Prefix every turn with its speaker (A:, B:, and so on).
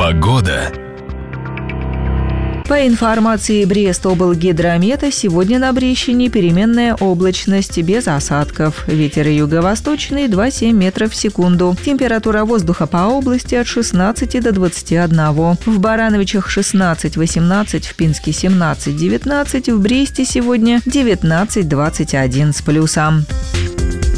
A: Погода.
B: По информации Брест-облгидромета, сегодня на Брещине переменная облачность без осадков. Ветер юго-восточный 2,7 метров в секунду. Температура воздуха по области от 16 до 21. В Барановичах 16-18, в Пинске 17-19, в Бресте сегодня 19-21 с плюсом.